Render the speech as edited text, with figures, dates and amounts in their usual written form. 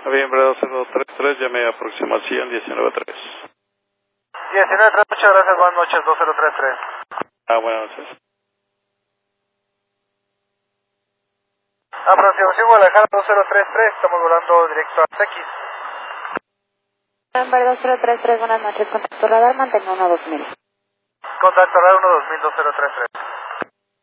Noviembre 2033, llame a aproximación 19.3. 19.3, muchas gracias, buenas noches, 2033. Buenas noches. Aproximación Guadalajara 2033, estamos volando directo a X. November 2033, buenas noches, contacto radar, mantengo 1-2000. Contacto radar 1-2000, 2033.